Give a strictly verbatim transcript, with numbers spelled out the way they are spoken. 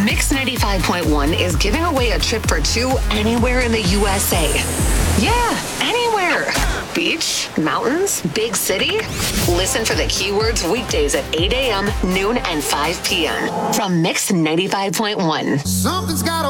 Mix ninety-five point one is giving away a trip for two anywhere in the U S A. Yeah, anywhere. Beach, mountains, big city. Listen for the keywords weekdays at eight a.m., noon, and five p.m. from Mix ninety-five point one. Something's got